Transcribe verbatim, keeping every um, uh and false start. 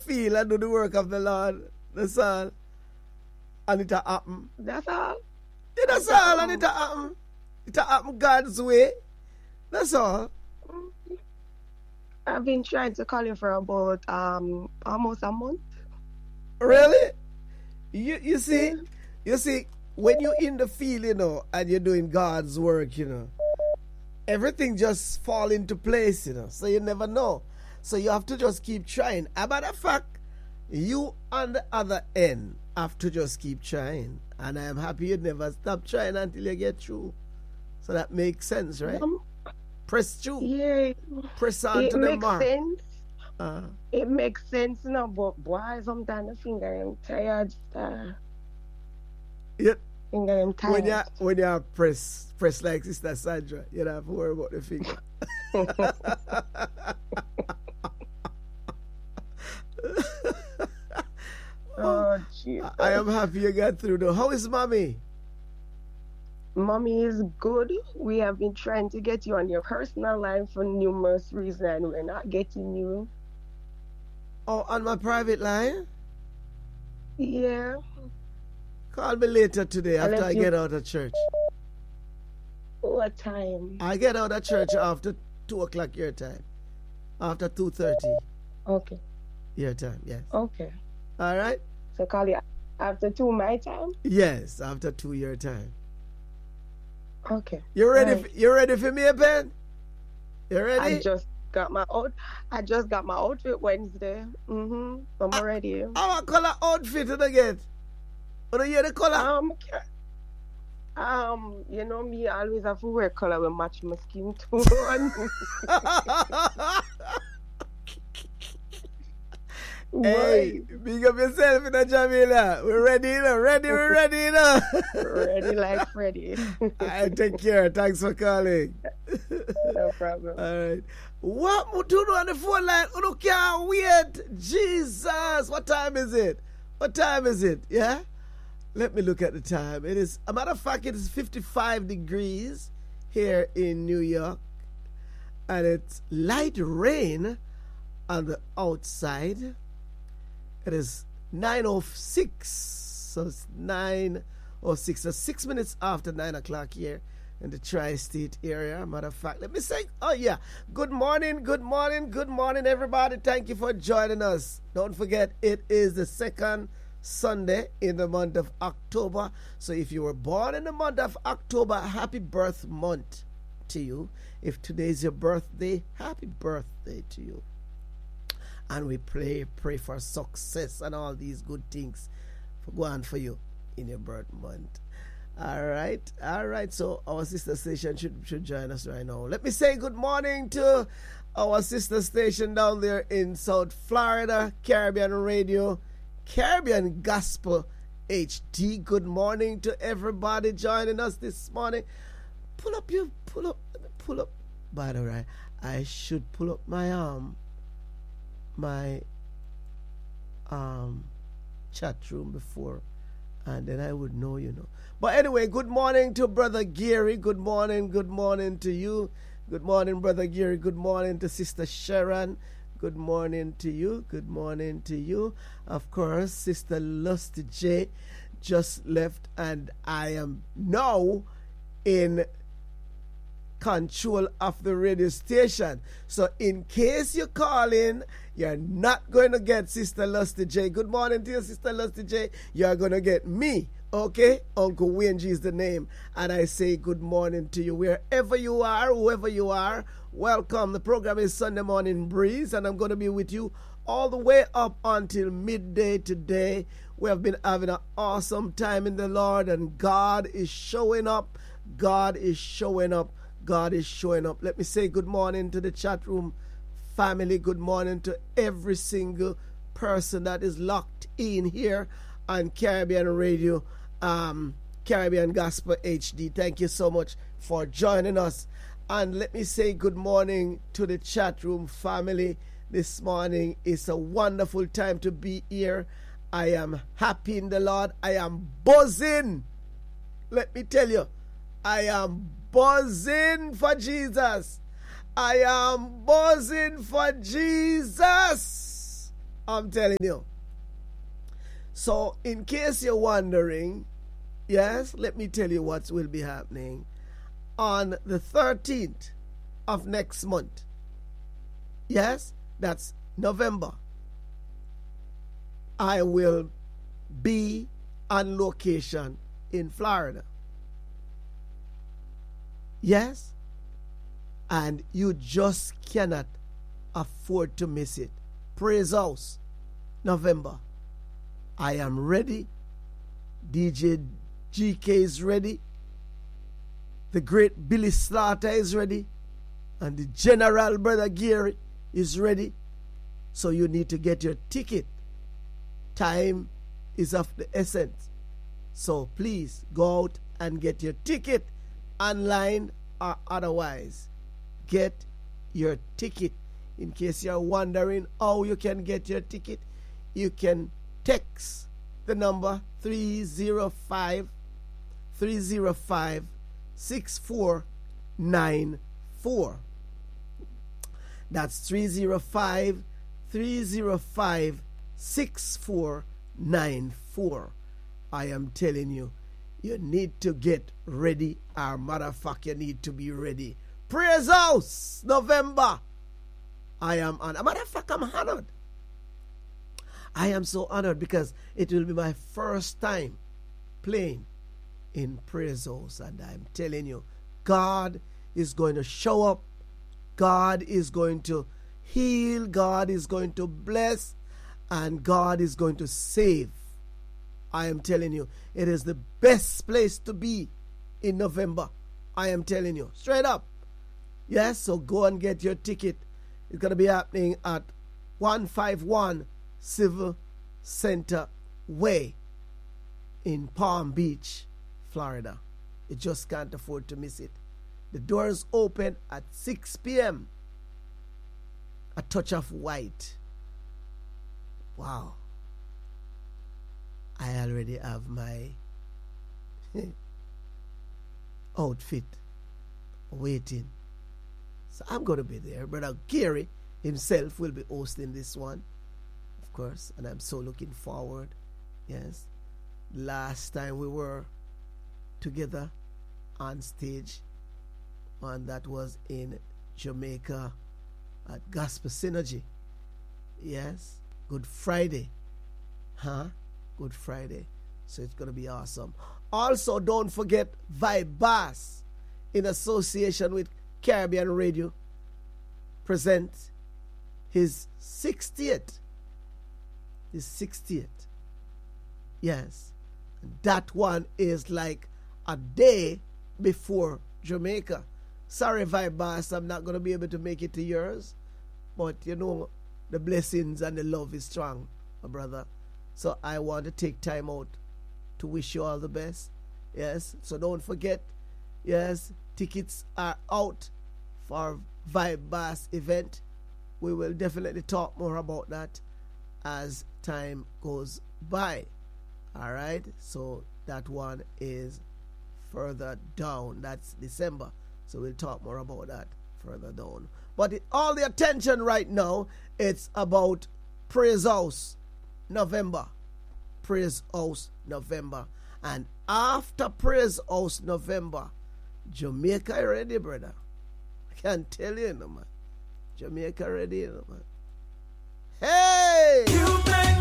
feel and do the work of the Lord. That's all. And it'll happen. That's all. Yeah, that's all, and it'll happen. It'll happen God's way. That's all. I've been trying to call you for about um almost a month. Really? You you see, you see, when you're in the field, you know, and you're doing God's work, you know, everything just fall into place, you know. So you never know. So you have to just keep trying. As a matter of fact, you on the other end have to just keep trying. And I am happy you never stop trying until you get through. So that makes sense, right? Um, Press through. Yeah. Press on it to the makes mark. sense. Uh, it makes sense now, but boy, sometimes I think I am tired. Uh, yeah. I think I am tired. When you when you press press like Sister Sandra, you don't have to worry about the finger. Oh, Jesus. I am happy you got through though. How is mommy? Mommy is good. We have been trying to get you on your personal line for numerous reasons, and we're not getting you. Oh, on my private line? Yeah. Call me later today after I you... get out of church. What time? I get out of church after two o'clock your time. After two thirty. Okay. Your time, yes. Okay. All right? So call you after two my time? Yes, after two your time. Okay. You ready? Right. For, you ready for me, Ben? You ready? I just got my out. I just got my outfit Wednesday. Mm-hmm. I'm uh, ready. How color outfit did I get? What are you the color? Um, um, you know me. I always have to wear color will match my skin tone. Hey, big up yourself in the Jamila. We're ready, you know. Ready, we're ready, you know. Ready like Freddy. I take care. Thanks for calling. No problem. All right. What would you do on the phone line? You can't wait. Jesus. What time is it? What time is it? Yeah? Let me look at the time. It is, a matter of fact, it is fifty-five degrees here in New York. And it's light rain on the outside. It is nine oh six, so it's nine oh six, so six minutes after nine o'clock here in the tri-state area. Matter of fact, let me say, oh yeah, good morning, good morning, good morning, everybody. Thank you for joining us. Don't forget, it is the second Sunday in the month of October. So if you were born in the month of October, happy birth month to you. If today's your birthday, happy birthday to you. And we pray, pray for success and all these good things for go on for you in your birth month. All right, all right. So our sister station should should join us right now. Let me say good morning to our sister station down there in South Florida, Caribbean Radio, Caribbean Gospel H D. Good morning to everybody joining us this morning. Pull up your, pull up, let me pull up. By the way, I should pull up my arm. my um chat room before, and then I would know, you know. But anyway, good morning to Brother Gary. Good morning, good morning to you. Good morning, Brother Gary. Good morning to Sister Sharon. Good morning to you. Good morning to you. Of course, Sister Lusty J just left, and I am now in control of the radio station. So in case you call in, you're not going to get Sister Lusty J. Good morning to you, Sister Lusty J. You're going to get me, okay? Uncle Wayne G is the name. And I say good morning to you wherever you are, whoever you are. Welcome. The program is Sunday Morning Breeze, and I'm going to be with you all the way up until midday today. We have been having an awesome time in the Lord, and God is showing up. God is showing up. God is showing up. Let me say good morning to the chat room family. Good morning to every single person that is locked in here on Caribbean Radio, um, Caribbean Gospel H D. Thank you so much for joining us. And let me say good morning to the chat room family this morning. It's a wonderful time to be here. I am happy in the Lord. I am buzzing. Let me tell you, I am buzzing for Jesus. I am buzzing for Jesus. I'm telling you. So, in case you're wondering, yes, let me tell you what will be happening. On the thirteenth of next month, yes, that's November, I will be on location in Florida. Yes, and you just cannot afford to miss it. Praise House, November. I am ready. D J G K is ready. The great Billy Slaughter is ready. And the General Brother Gary is ready. So you need to get your ticket. Time is of the essence. So please go out and get your ticket, online or otherwise. Get your ticket. In case you're wondering how you can get your ticket, you can text the number three zero five, three zero five, six four nine four. That's three zero five, three zero five, six four nine four. I am telling you, you need to get ready, or motherfucker, you need to be ready. Praise House, November. I am honored. Matter of fact, I'm honored. I am so honored because it will be my first time playing in Praise House. And I'm telling you, God is going to show up. God is going to heal. God is going to bless. And God is going to save. I am telling you, it is the best place to be in November. I am telling you, straight up. Yes, so go and get your ticket. It's going to be happening at one fifty-one Civil Center Way in Palm Beach, Florida. You just can't afford to miss it. The doors open at six p.m. A touch of white. Wow. I already have my outfit waiting. So I'm going to be there. Brother Gary himself will be hosting this one, of course, and I'm so looking forward. Yes. Last time we were together on stage, and that was in Jamaica at Gospel Synergy. Yes. Good Friday. Huh? Good Friday. So it's going to be awesome. Also, don't forget Vibe Bass in association with Caribbean Radio presents his sixtieth. His sixtieth. Yes. That one is like a day before Jamaica. Sorry, Vibe Bass, I'm not going to be able to make it to yours. But, you know, the blessings and the love is strong, my brother. So I want to take time out to wish you all the best. Yes. So don't forget, yes, tickets are out for Vibe Bass event. We will definitely talk more about that as time goes by. All right. So that one is further down. That's December. So we'll talk more about that further down. But it, all the attention right now, it's about Praise House November. Praise House November. And after Praise House November, Jamaica ready, brother. I can't tell you, no, man. Jamaica ready, no, man. Hey! You make